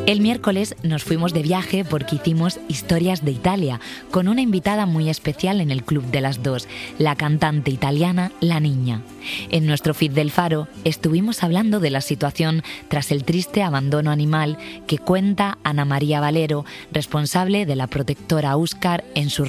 El miércoles nos fuimos de viaje porque hicimos Historias de Italia, con una invitada muy especial en el Club de las Dos, la cantante italiana La Niña. En nuestro feed del Faro estuvimos hablando de la situación tras el triste abandono animal que cuenta Ana María Valero, responsable de la protectora Úscar en su